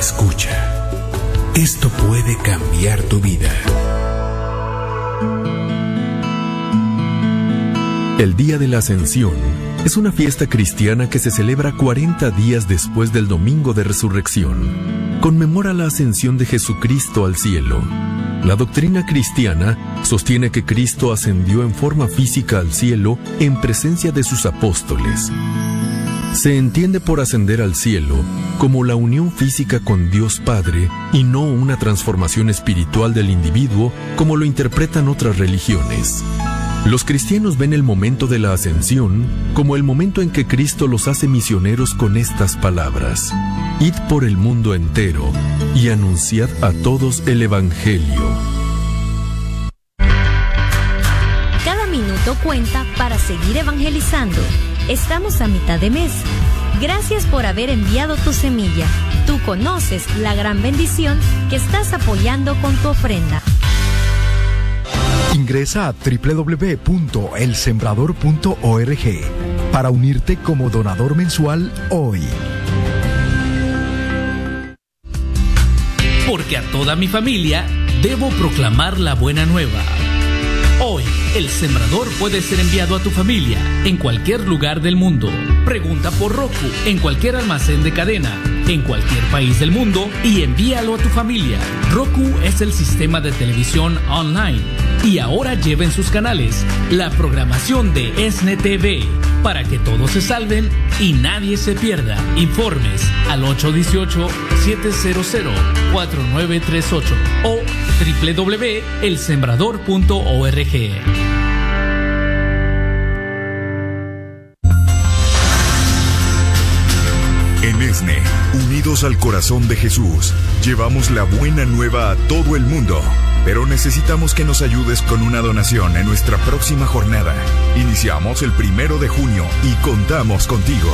Escucha, esto puede cambiar tu vida. El Día de la Ascensión es una fiesta cristiana que se celebra 40 días después del Domingo de Resurrección. Conmemora la ascensión de Jesucristo al cielo. La doctrina cristiana sostiene que Cristo ascendió en forma física al cielo en presencia de sus apóstoles. Se entiende por ascender al cielo como la unión física con Dios Padre y no una transformación espiritual del individuo como lo interpretan otras religiones. Los cristianos ven el momento de la ascensión como el momento en que Cristo los hace misioneros con estas palabras: Id por el mundo entero y anunciad a todos el Evangelio. Cada minuto cuenta para seguir evangelizando. Estamos a mitad de mes. Gracias por haber enviado tu semilla. Tú conoces la gran bendición que estás apoyando con tu ofrenda. Ingresa a www.elsembrador.org para unirte como donador mensual hoy. Porque a toda mi familia debo proclamar la buena nueva. Hoy, El Sembrador puede ser enviado a tu familia en cualquier lugar del mundo. Pregunta por Roku en cualquier almacén de cadena, en cualquier país del mundo, y envíalo a tu familia. Roku es el sistema de televisión online y ahora lleva en sus canales la programación de ESNE TV para que todos se salven y nadie se pierda. Informes al 818-700-4938 o www.elsembrador.org. En ESNE, unidos al corazón de Jesús, llevamos la buena nueva a todo el mundo. Pero necesitamos que nos ayudes con una donación en nuestra próxima jornada. Iniciamos el 1 de junio y contamos contigo.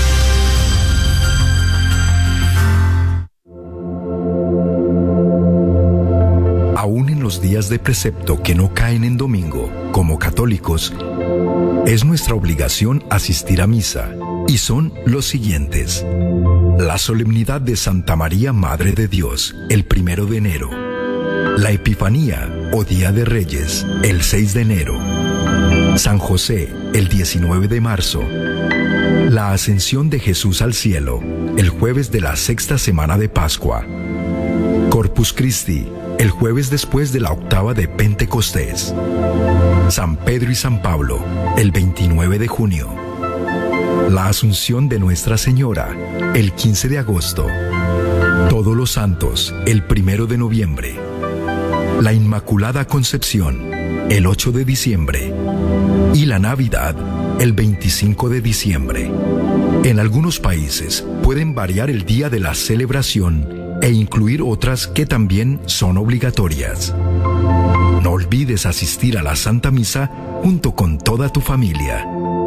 Aún en los días de precepto que no caen en domingo, como católicos, es nuestra obligación asistir a misa, y son los siguientes: la solemnidad de Santa María, Madre de Dios, el 1 de enero, la Epifanía o Día de Reyes, el 6 de enero, San José, el 19 de marzo, la Ascensión de Jesús al cielo, el jueves de la sexta semana de Pascua, Corpus Christi, el jueves después de la octava de Pentecostés, San Pedro y San Pablo, el 29 de junio, la Asunción de Nuestra Señora, el 15 de agosto, Todos los Santos, el 1 de noviembre, la Inmaculada Concepción, el 8 de diciembre, y la Navidad, el 25 de diciembre. En algunos países pueden variar el día de la celebración e incluir otras que también son obligatorias. No olvides asistir a la Santa Misa junto con toda tu familia.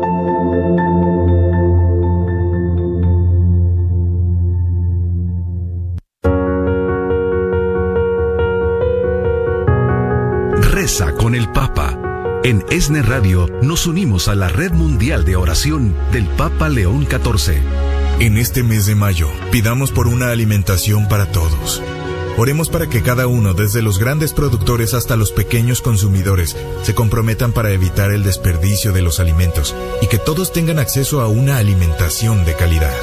Reza con el Papa. En ESNE Radio nos unimos a la Red Mundial de Oración del Papa León XIV. En este mes de mayo, pidamos por una alimentación para todos. Oremos para que cada uno, desde los grandes productores hasta los pequeños consumidores, se comprometan para evitar el desperdicio de los alimentos y que todos tengan acceso a una alimentación de calidad.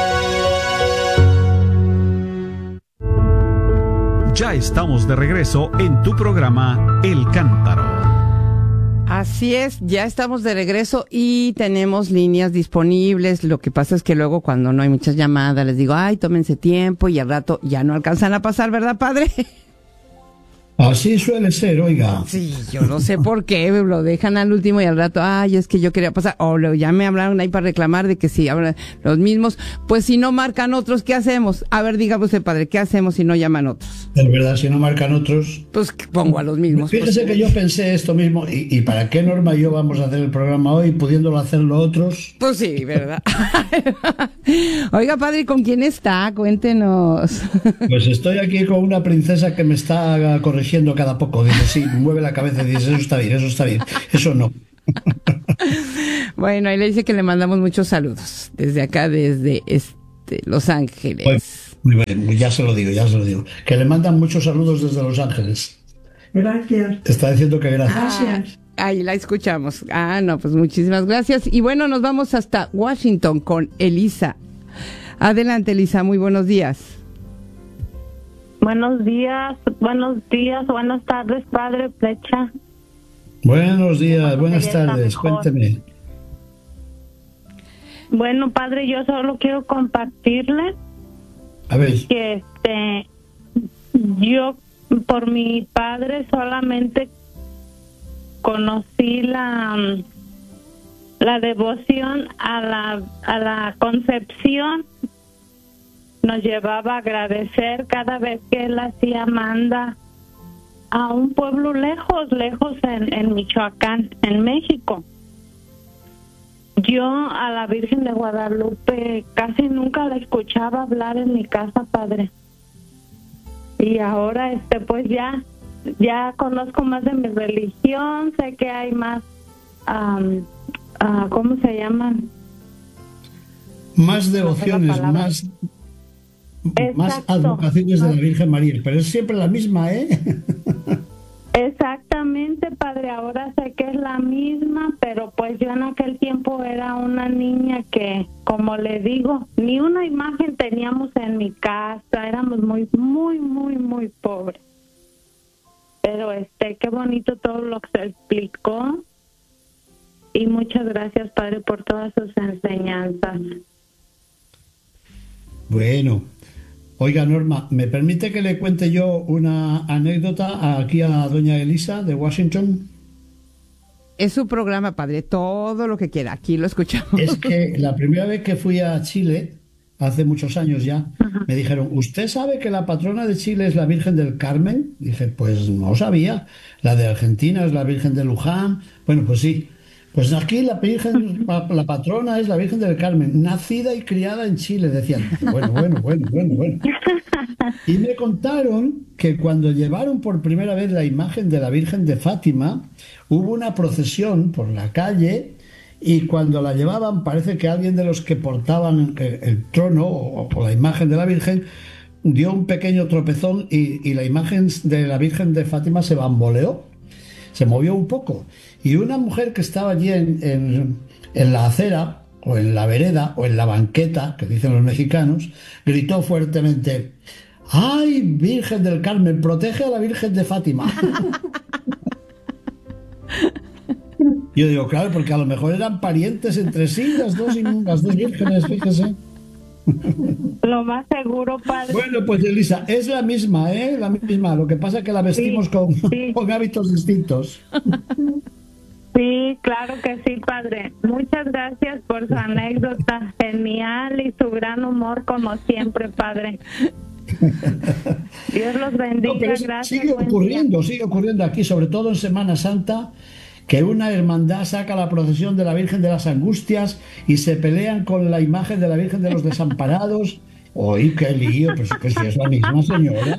Ya estamos de regreso en tu programa El Cántaro. Así es, ya estamos de regreso y tenemos líneas disponibles. Lo que pasa es que luego cuando no hay muchas llamadas les digo, ay, tómense tiempo, y al rato ya no alcanzan a pasar, ¿verdad, padre? Así suele ser, oiga. Sí, yo no sé por qué, lo dejan al último y al rato, ay, es que yo quería pasar, o ya me hablaron ahí para reclamar de que sí, ahora los mismos, pues si no marcan otros, ¿qué hacemos? A ver, dígame usted, padre, ¿qué hacemos si no llaman otros? Es verdad, si no marcan otros. Pues pongo a los mismos. Fíjese que yo pensé esto mismo, ¿y para qué, Norma, yo vamos a hacer el programa hoy pudiéndolo hacerlo otros? Pues sí, ¿verdad? Oiga, padre, ¿con quién está? Cuéntenos. Pues estoy aquí con una princesa que me está corrigiendo cada poco. Dice, sí, mueve la cabeza y dice, eso está bien, eso no. Bueno, ahí le dice que le mandamos muchos saludos desde acá, desde Los Ángeles. Muy bien, ya se lo digo, ya se lo digo. Que le mandan muchos saludos desde Los Ángeles. Gracias. Te está diciendo que gracias. Gracias. Ahí la escuchamos. No, pues muchísimas gracias. Y bueno, nos vamos hasta Washington con Elisa. Adelante, Elisa, muy buenos días. Buenas tardes, Padre Flecha. Buenos días, buenas tardes, cuénteme. Bueno, Padre, yo solo quiero compartirle a ver. Que yo por mi padre solamente conocí la devoción a la concepción. Nos llevaba a agradecer cada vez que él hacía manda a un pueblo lejos en Michoacán, en México. Yo a la Virgen de Guadalupe casi nunca la escuchaba hablar en mi casa, Padre. Y ahora pues ya conozco más de mi religión, sé que hay más ¿cómo se llaman? Más devociones, más advocaciones de la Virgen María, pero es siempre la misma, ¿eh? Exactamente, Padre, ahora sé que es la misma, pero pues yo en aquel tiempo era una niña que, como le digo, ni una imagen teníamos en mi casa, éramos muy, muy, muy, muy pobres. Pero qué bonito todo lo que se explicó, y muchas gracias, Padre, por todas sus enseñanzas. Bueno, oiga, Norma, ¿me permite que le cuente yo una anécdota aquí a doña Elisa de Washington? Es su programa, Padre, todo lo que quiera, aquí lo escuchamos. Es que la primera vez que fui a Chile, hace muchos años ya, me dijeron, ¿usted sabe que la patrona de Chile es la Virgen del Carmen? Dije, pues no sabía. La de Argentina es la Virgen de Luján. Bueno, pues sí. Pues aquí la patrona es la Virgen del Carmen, nacida y criada en Chile, decían. Bueno. Y me contaron que cuando llevaron por primera vez la imagen de la Virgen de Fátima, hubo una procesión por la calle, y cuando la llevaban, parece que alguien de los que portaban el trono o la imagen de la Virgen dio un pequeño tropezón y la imagen de la Virgen de Fátima se bamboleó, se movió un poco. Y una mujer que estaba allí en la acera, o en la vereda, o en la banqueta, que dicen los mexicanos, gritó fuertemente, ¡ay, Virgen del Carmen, protege a la Virgen de Fátima! Yo digo, claro, porque a lo mejor eran parientes entre sí, las dos vírgenes, fíjese. Lo más seguro, Padre. Bueno, pues Elisa, es la misma, ¿eh? La misma, lo que pasa es que la vestimos con hábitos distintos. Sí, claro que sí, Padre. Muchas gracias por su anécdota genial y su gran humor, como siempre, Padre. Dios los bendiga. No, gracias. Sigue ocurriendo aquí, sobre todo en Semana Santa, que una hermandad saca la procesión de la Virgen de las Angustias y se pelean con la imagen de la Virgen de los Desamparados. ¡Uy, qué lío! Pues que si es la misma señora.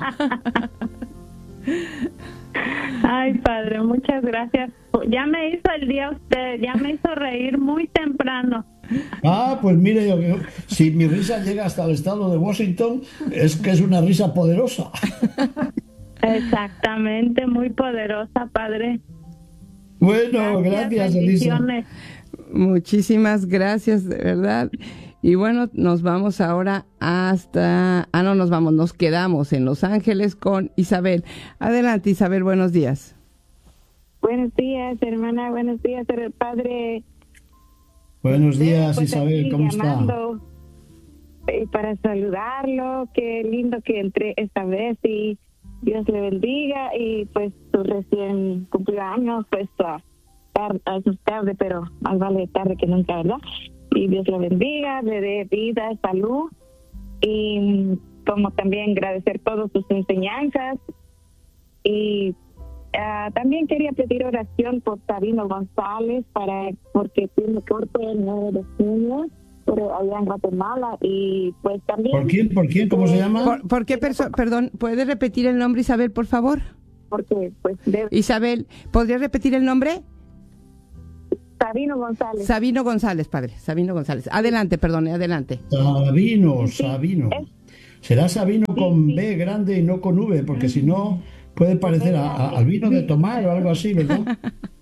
Ay, Padre, muchas gracias. Ya me hizo el día usted, ya me hizo reír muy temprano. Pues mire, si mi risa llega hasta el estado de Washington, es que es una risa poderosa. Exactamente, muy poderosa, Padre. Bueno, gracias Elisa. Muchísimas gracias, de verdad. Y bueno, nos vamos ahora nos quedamos en Los Ángeles con Isabel. Adelante, Isabel, buenos días. Buenos días, hermana, buenos días, Padre. Buenos días, Isabel, ¿cómo está? Para saludarlo, qué lindo que entré esta vez y Dios le bendiga, y pues su recién cumpleaños, pues es tarde, pero más vale tarde que nunca, ¿verdad? Y Dios le bendiga, le dé vida, salud, y como también agradecer todas sus enseñanzas. Y también quería pedir oración por Sabino González, porque tiene corte el 9 de junio, pero allá en Guatemala. Y pues también... ¿Por quién? ¿Cómo se llama? ¿Por qué perdón, ¿puede repetir el nombre, Isabel, por favor? Porque pues Isabel, ¿podría repetir el nombre? Sabino González. Sabino González, padre. Sabino González. Adelante, perdone, adelante. Sabino. Será Sabino con B grande y no con V, porque si no puede parecer al vino de tomar o algo así, ¿verdad?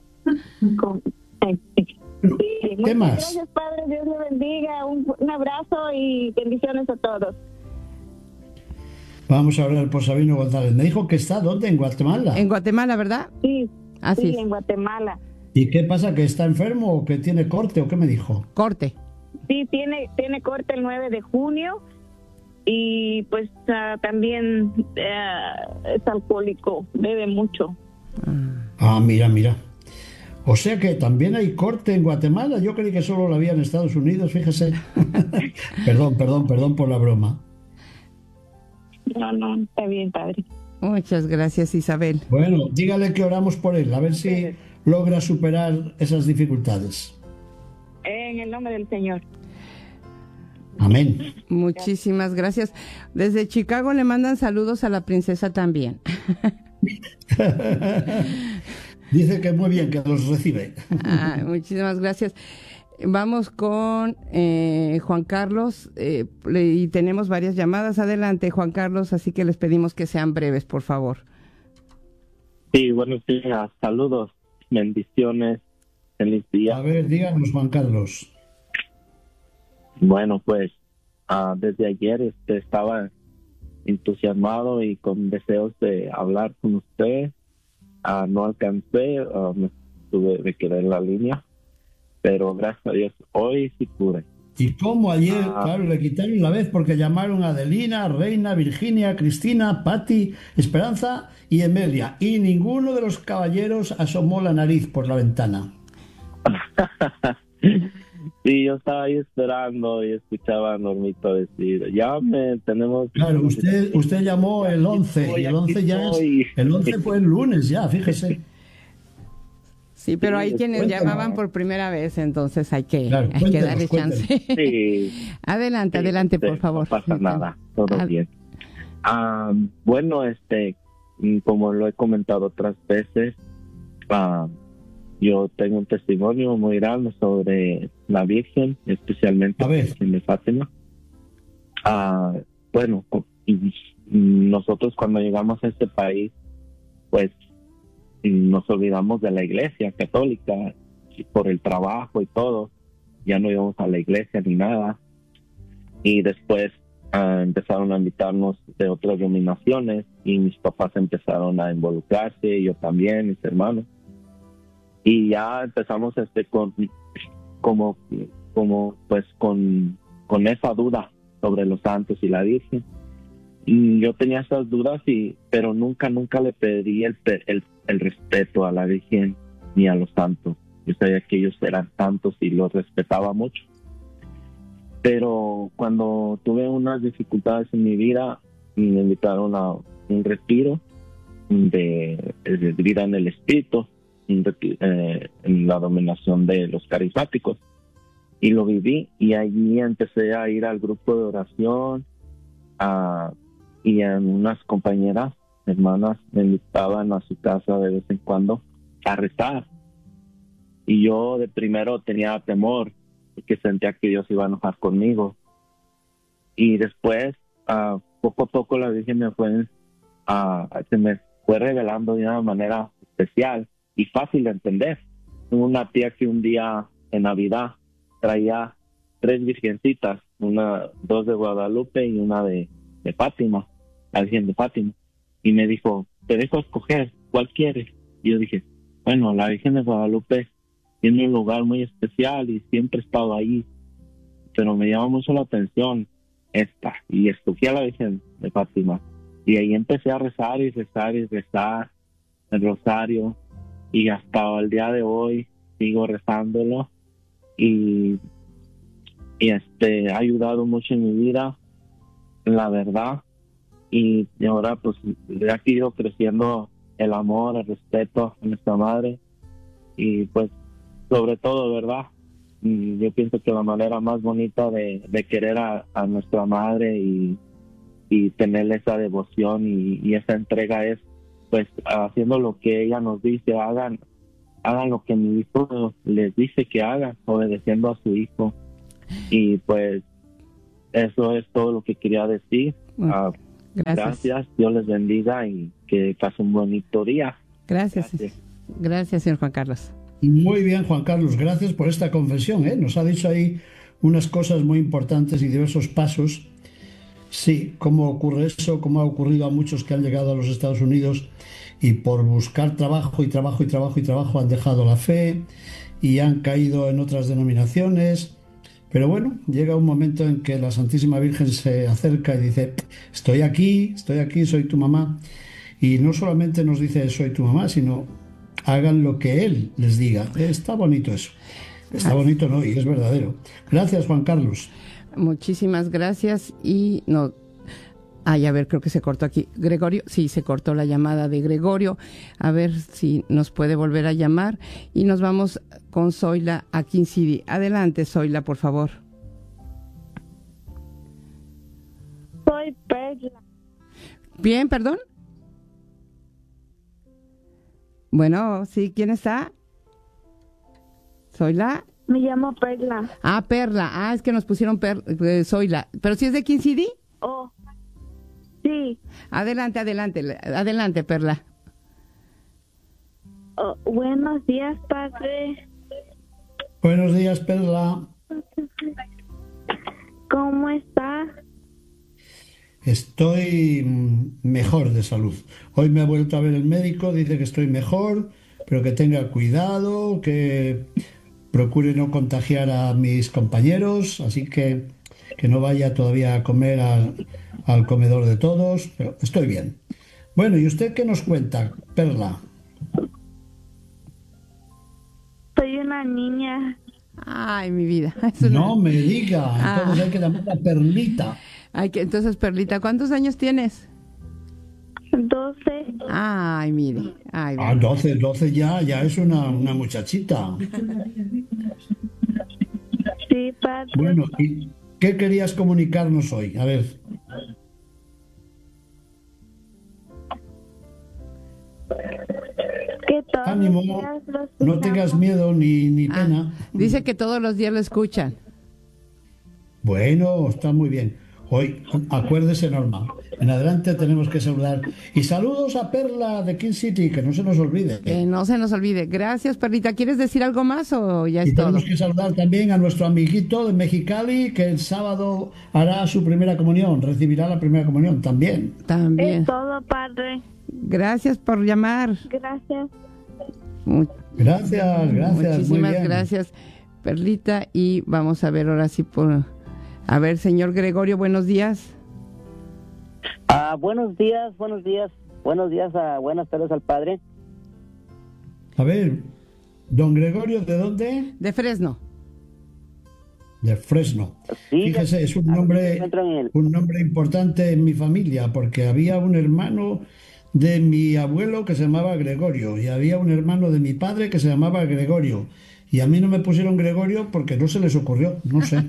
¿Qué más? Gracias, Padre. Dios le bendiga. Un abrazo y bendiciones a todos. Vamos a hablar por Sabino González. Me dijo que está, ¿dónde? ¿En Guatemala? En Guatemala, ¿verdad? Sí, así sí, en Guatemala. ¿Y qué pasa? ¿Que está enfermo o que tiene corte o qué me dijo? Corte. Sí, tiene corte el 9 de junio y pues también es alcohólico, bebe mucho. Ah, mira. O sea que también hay corte en Guatemala. Yo creí que solo lo había en Estados Unidos, fíjese. Perdón por la broma. No, está bien, Padre. Muchas gracias, Isabel. Bueno, dígale que oramos por él, a ver si logra superar esas dificultades. En el nombre del Señor. Amén. Muchísimas gracias. Desde Chicago le mandan saludos a la princesa también. Dice que muy bien, que los recibe. Muchísimas gracias. Vamos con Juan Carlos y tenemos varias llamadas. Adelante, Juan Carlos, así que les pedimos que sean breves, por favor. Sí, buenos días, saludos, bendiciones, feliz día. A ver, díganos, Juan Carlos. Bueno, pues desde ayer estaba entusiasmado y con deseos de hablar con usted. No alcancé, me tuve que quedar en la línea, pero gracias a Dios hoy sí pude. ¿Y cómo ayer? Claro, le quitaron la vez porque llamaron a Adelina, Reina, Virginia, Cristina, Patti, Esperanza y Emelia, y ninguno de los caballeros asomó la nariz por la ventana. Sí, yo estaba ahí esperando y escuchaba a Normito decir, tenemos... Claro, usted llamó el 11 y el 11 ya es... El 11 fue el lunes ya, fíjese. Sí, pero hay quienes llamaban por primera vez, entonces hay que darle chance. Sí. Adelante, por favor. No pasa nada, todo bien. Bueno, como lo he comentado otras veces, yo tengo un testimonio muy grande sobre la Virgen, especialmente la Virgen de Fátima. Bueno, nosotros cuando llegamos a este país, pues nos olvidamos de la iglesia católica por el trabajo y todo. Ya no íbamos a la iglesia ni nada. Y después empezaron a invitarnos de otras denominaciones y mis papás empezaron a involucrarse, yo también, mis hermanos. Y ya empezamos con esa duda sobre los santos y la Virgen. Y yo tenía esas dudas, pero nunca le pedí el respeto a la Virgen ni a los santos. Yo sabía que ellos eran santos y los respetaba mucho. Pero cuando tuve unas dificultades en mi vida, me invitaron a un retiro de vida en el Espíritu, en la dominación de los carismáticos, y lo viví, y allí empecé a ir al grupo de oración, y unas compañeras, hermanas, me invitaban a su casa de vez en cuando a rezar, y yo de primero tenía temor porque sentía que Dios iba a enojar conmigo, y después poco a poco la Virgen se me fue revelando de una manera especial y fácil de entender. Una tía que un día en Navidad traía 3 virgencitas, 2 de Guadalupe y una de Fátima, la Virgen de Fátima, y me dijo, te dejo escoger, ¿cuál quieres? Y yo dije, bueno, la Virgen de Guadalupe tiene un lugar muy especial y siempre he estado ahí, pero me llama mucho la atención esta, y escogí a la Virgen de Fátima, y ahí empecé a rezar el rosario, y hasta el día de hoy sigo rezándolo, y ha ayudado mucho en mi vida, la verdad, y ahora pues ha ido creciendo el amor, el respeto a nuestra madre, y pues sobre todo, ¿verdad? Yo pienso que la manera más bonita de querer a nuestra madre y tener esa devoción y esa entrega es pues haciendo lo que ella nos dice, hagan lo que mi hijo les dice que hagan, obedeciendo a su hijo. Y pues eso es todo lo que quería decir. Gracias. Dios les bendiga y que pasen un bonito día. Gracias, señor Juan Carlos. Muy bien, Juan Carlos, gracias por esta confesión, ¿eh? Nos ha dicho ahí unas cosas muy importantes y diversos pasos. Sí, cómo ocurre eso, cómo ha ocurrido a muchos que han llegado a los Estados Unidos y por buscar trabajo han dejado la fe y han caído en otras denominaciones. Pero bueno, llega un momento en que la Santísima Virgen se acerca y dice, estoy aquí, soy tu mamá. Y no solamente nos dice soy tu mamá, sino hagan lo que Él les diga. Está bonito eso. Está bonito, ¿no? Y es verdadero. Gracias, Juan Carlos. Muchísimas gracias. Y no... a ver, creo que se cortó aquí. Gregorio, sí, se cortó la llamada de Gregorio. A ver si nos puede volver a llamar. Y nos vamos con Zoila a King City. Adelante, Zoila, por favor. Soy Perla. Bien, perdón. Bueno, sí, ¿quién está? ¿Zoila? Me llamo Perla. Ah, Perla. Ah, es que nos pusieron Zoila. ¿Pero si es de King City? Oh, sí. Adelante, Perla. Oh, buenos días, padre. Buenos días, Perla. ¿Cómo está? Estoy mejor de salud. Hoy me ha vuelto a ver el médico, dice que estoy mejor, pero que tenga cuidado, que procure no contagiar a mis compañeros, así que no vaya todavía a comer al comedor de todos, pero estoy bien. Bueno, ¿y usted qué nos cuenta, Perla? Soy una niña. Ay, mi vida. No me diga, entonces hay que llamarla Perlita. Entonces, Perlita, ¿cuántos años tienes? 12. Ay, mire. 12 ya es una muchachita. Sí, padre. Bueno, ¿y qué querías comunicarnos hoy? A ver. Ánimo, no tengas miedo ni pena. Dice que todos los días lo escuchan. Bueno, está muy bien. Hoy, acuérdese, Norma, en adelante tenemos que saludar. Y saludos a Perla de King City, que no se nos olvide. Que no se nos olvide. Gracias, Perlita. ¿Quieres decir algo más o ya es todo? Tenemos que saludar también a nuestro amiguito de Mexicali, que el sábado hará su primera comunión, recibirá la primera comunión también. Es todo, padre. Gracias por llamar. Gracias. Gracias. Muchísimas muy bien. gracias, Perlita. Y vamos a ver ahora sí A ver, señor Gregorio, buenos días. Buenos días, buenas tardes al padre. A ver, don Gregorio, ¿de dónde? De Fresno. De Fresno. Sí, fíjese, es un nombre importante en mi familia, porque había un hermano de mi abuelo que se llamaba Gregorio, y había un hermano de mi padre que se llamaba Gregorio, y a mí no me pusieron Gregorio porque no se les ocurrió, no sé.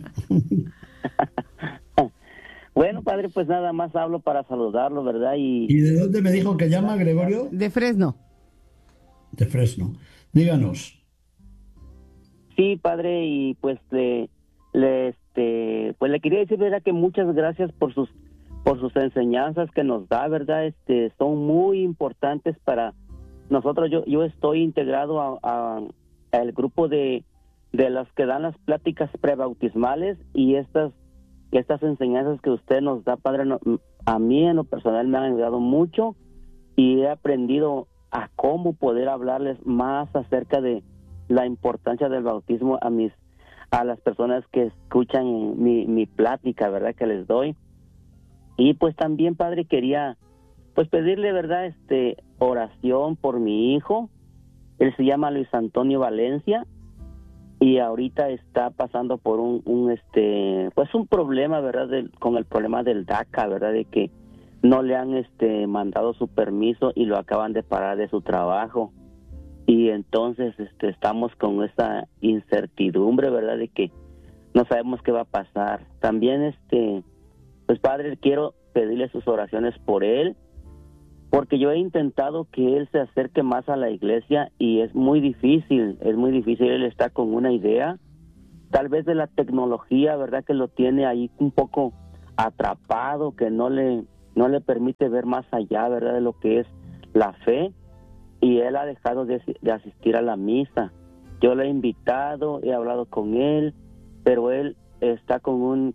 Bueno, padre, pues nada más hablo para saludarlo, ¿verdad? ¿Y de dónde me dijo que llama, Gregorio? De Fresno. De Fresno. Díganos. Sí, padre, y pues le quería decir, ¿verdad?, que muchas gracias por sus enseñanzas que nos da, ¿verdad? Son muy importantes para nosotros. Yo estoy integrado al grupo de los que dan las pláticas prebautismales, y estas enseñanzas que usted nos da, padre, a mí en lo personal me han ayudado mucho, y he aprendido a cómo poder hablarles más acerca de la importancia del bautismo a las personas que escuchan mi plática, ¿verdad?, que les doy. Y pues también, padre, quería pues pedirle, ¿verdad?, oración por mi hijo. Él se llama Luis Antonio Valencia, y ahorita está pasando por un problema, ¿verdad?, con el problema del DACA, ¿verdad?, de que no le han mandado su permiso y lo acaban de parar de su trabajo. Y entonces estamos con esta incertidumbre, ¿verdad?, de que no sabemos qué va a pasar. También pues, padre, quiero pedirle sus oraciones por él, porque yo he intentado que él se acerque más a la iglesia y es muy difícil. Él está con una idea, tal vez de la tecnología, ¿verdad?, que lo tiene ahí un poco atrapado, que no le permite ver más allá, ¿verdad?, de lo que es la fe, y él ha dejado de asistir a la misa. Yo lo he invitado, he hablado con él, pero él está con un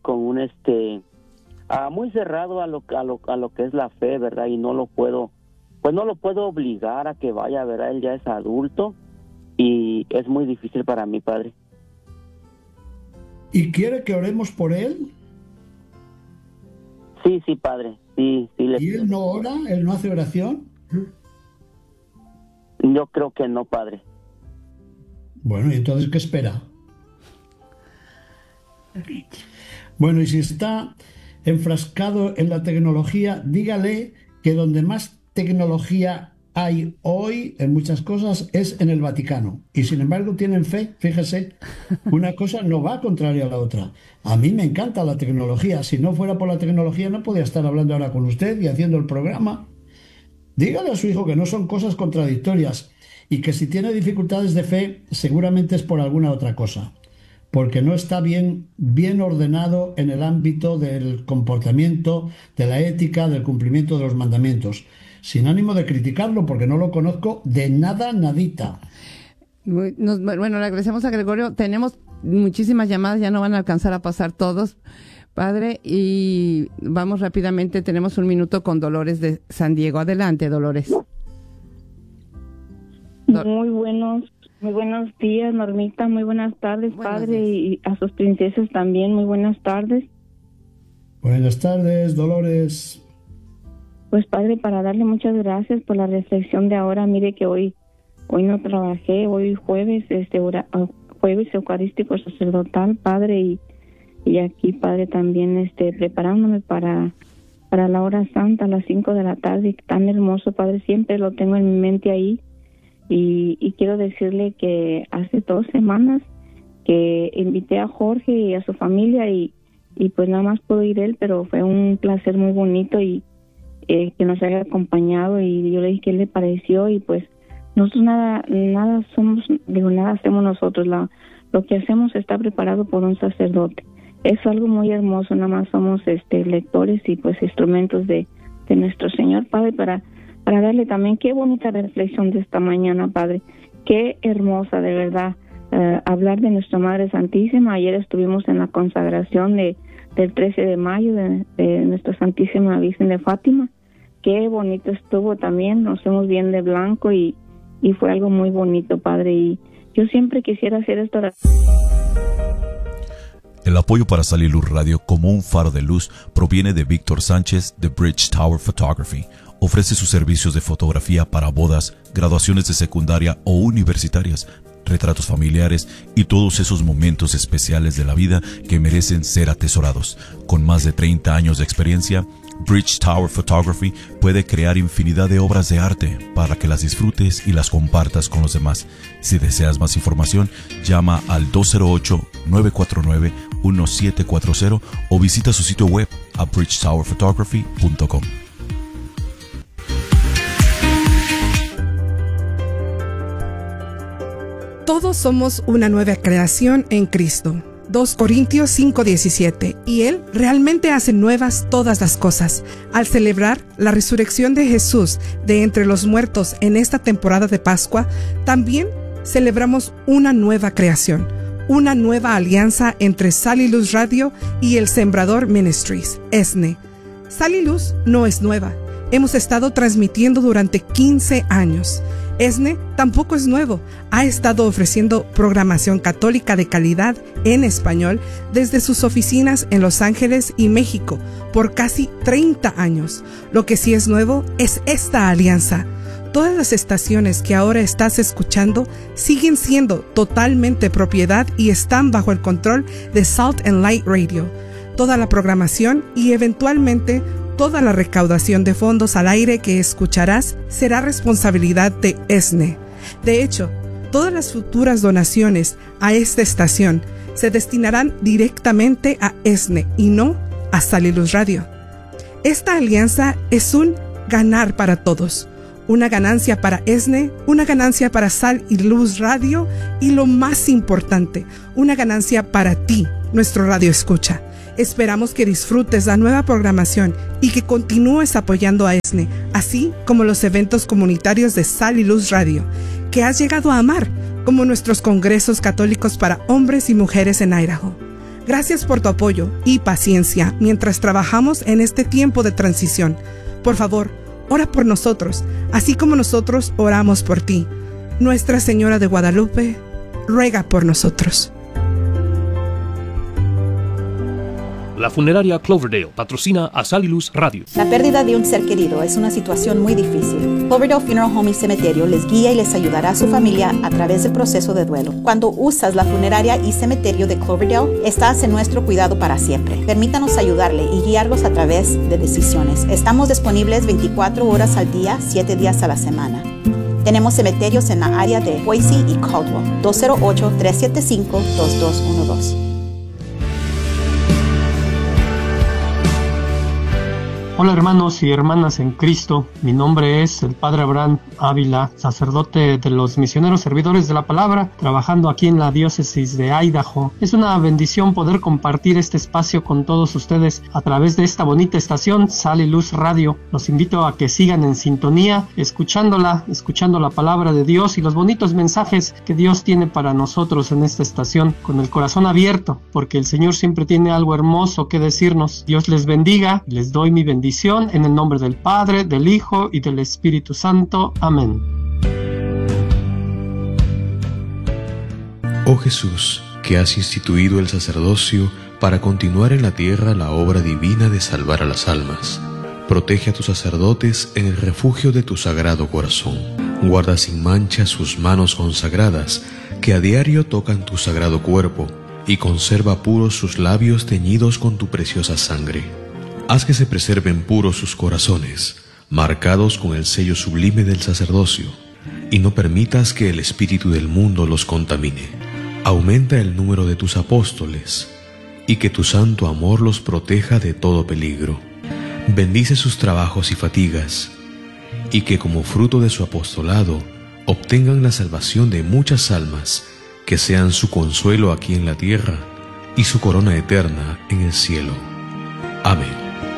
muy cerrado a lo que es la fe, ¿verdad? Y no lo puedo obligar a que vaya, ¿verdad? Él ya es adulto y es muy difícil para mí, padre. ¿Y quiere que oremos por él? Sí, padre. Sí. ¿Y él no ora? ¿Él no hace oración? Yo creo que no, padre. Bueno, ¿y entonces qué espera? Bueno, y si está enfrascado en la tecnología, dígale que donde más tecnología hay hoy en muchas cosas es en el Vaticano. Y sin embargo tienen fe, fíjese, una cosa no va contraria a la otra. A mí me encanta la tecnología. Si no fuera por la tecnología no podía estar hablando ahora con usted y haciendo el programa. Dígale a su hijo que no son cosas contradictorias y que si tiene dificultades de fe seguramente es por alguna otra cosa, porque no está bien ordenado en el ámbito del comportamiento, de la ética, del cumplimiento de los mandamientos. Sin ánimo de criticarlo, porque no lo conozco de nada, nadita. Bueno, le agradecemos a Gregorio. Tenemos muchísimas llamadas, ya no van a alcanzar a pasar todos, padre, y vamos rápidamente. Tenemos un minuto con Dolores de San Diego. Adelante, Dolores. Muy buenos días, Normita. Muy buenas tardes, padre, y a sus princesas también. Muy buenas tardes. Buenas tardes, Dolores. Pues, padre, para darle muchas gracias por la reflexión de ahora. Mire que hoy no trabajé, hoy jueves eucarístico sacerdotal, padre, y aquí, padre, también preparándome para la hora santa a las 5 de la tarde. Tan hermoso, padre, siempre lo tengo en mi mente ahí. Y quiero decirle que hace 2 semanas que invité a Jorge y a su familia y pues nada más pudo ir él, pero fue un placer muy bonito y que nos haya acompañado, y yo le dije qué le pareció, y pues nosotros nada hacemos nosotros, lo que hacemos está preparado por un sacerdote. Es algo muy hermoso, nada más somos lectores y pues instrumentos de nuestro Señor, Padre, para darle también. Qué bonita reflexión de esta mañana, Padre, qué hermosa, de verdad, hablar de nuestra Madre Santísima. Ayer estuvimos en la consagración del 13 de mayo de nuestra Santísima Virgen de Fátima. Qué bonito estuvo también, nos fuimos bien de blanco y fue algo muy bonito, Padre, y yo siempre quisiera hacer esto. El apoyo para Sal y Luz Radio como un faro de luz proviene de Víctor Sánchez de Bridge Tower Photography. Ofrece sus servicios de fotografía para bodas, graduaciones de secundaria o universitarias, retratos familiares y todos esos momentos especiales de la vida que merecen ser atesorados. Con más de 30 años de experiencia, Bridge Tower Photography puede crear infinidad de obras de arte para que las disfrutes y las compartas con los demás. Si deseas más información, llama al 208-949-1740 o visita su sitio web a bridgetowerphotography.com. Todos somos una nueva creación en Cristo. 2 Corintios 5:17. Y Él realmente hace nuevas todas las cosas. Al celebrar la resurrección de Jesús de entre los muertos en esta temporada de Pascua, también celebramos una nueva creación, una nueva alianza entre Sal y Luz Radio y el Sembrador Ministries, ESNE. Sal y Luz no es nueva. Hemos estado transmitiendo durante 15 años. ESNE tampoco es nuevo. Ha estado ofreciendo programación católica de calidad en español desde sus oficinas en Los Ángeles y México por casi 30 años. Lo que sí es nuevo es esta alianza. Todas las estaciones que ahora estás escuchando siguen siendo totalmente propiedad y están bajo el control de Salt and Light Radio. Toda la programación y eventualmente toda la recaudación de fondos al aire que escucharás será responsabilidad de ESNE. De hecho, todas las futuras donaciones a esta estación se destinarán directamente a ESNE y no a Sal y Luz Radio. Esta alianza es un ganar para todos. Una ganancia para ESNE, una ganancia para Sal y Luz Radio y lo más importante, una ganancia para ti, nuestro radio escucha. Esperamos que disfrutes la nueva programación y que continúes apoyando a ESNE, así como los eventos comunitarios de Sal y Luz Radio, que has llegado a amar, como nuestros congresos católicos para hombres y mujeres en Idaho. Gracias por tu apoyo y paciencia mientras trabajamos en este tiempo de transición. Por favor, ora por nosotros, así como nosotros oramos por ti. Nuestra Señora de Guadalupe, ruega por nosotros. La funeraria Cloverdale patrocina a Sal y Luz Radio. La pérdida de un ser querido es una situación muy difícil. Cloverdale Funeral Home y Cementerio les guía y les ayudará a su familia a través del proceso de duelo. Cuando usas la funeraria y cementerio de Cloverdale, estás en nuestro cuidado para siempre. Permítanos ayudarle y guiarlos a través de decisiones. Estamos disponibles 24 horas al día, 7 días a la semana. Tenemos cementerios en la área de Boise y Caldwell. 208-375-2212. Hola hermanos y hermanas en Cristo, mi nombre es el Padre Abraham Ávila, sacerdote de los Misioneros Servidores de la Palabra, trabajando aquí en la diócesis de Idaho. Es una bendición poder compartir este espacio con todos ustedes a través de esta bonita estación Sal y Luz Radio. Los invito a que sigan en sintonía, escuchando la palabra de Dios y los bonitos mensajes que Dios tiene para nosotros en esta estación, con el corazón abierto, porque el Señor siempre tiene algo hermoso que decirnos. Dios les bendiga, les doy mi bendición en el nombre del Padre, del Hijo y del Espíritu Santo. Amén. Oh Jesús, que has instituido el sacerdocio para continuar en la tierra la obra divina de salvar a las almas, protege a tus sacerdotes en el refugio de tu sagrado corazón. Guarda sin mancha sus manos consagradas, que a diario tocan tu sagrado cuerpo, y conserva puros sus labios teñidos con tu preciosa sangre. Haz que se preserven puros sus corazones, marcados con el sello sublime del sacerdocio, y no permitas que el espíritu del mundo los contamine. Aumenta el número de tus apóstoles, y que tu santo amor los proteja de todo peligro. Bendice sus trabajos y fatigas, y que como fruto de su apostolado obtengan la salvación de muchas almas, que sean su consuelo aquí en la tierra y su corona eterna en el cielo. Amén.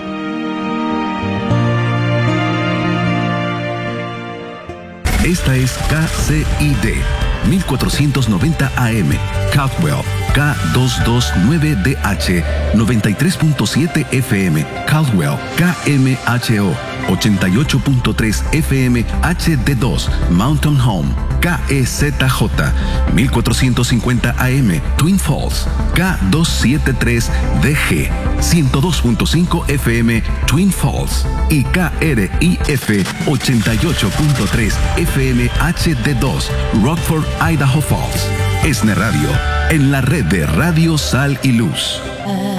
Esta es KCID 1490 AM, Caldwell, K229DH, 93.7 FM, Caldwell, KMHO, 88.3 FM, HD2, Mountain Home, KEZJ, 1450 AM, Twin Falls, K273DG, 102.5 FM, Twin Falls, y KRIF, 88.3 FM, HD2, Rockford, Idaho Falls. ESNE Radio, en la red de Radio Sal y Luz.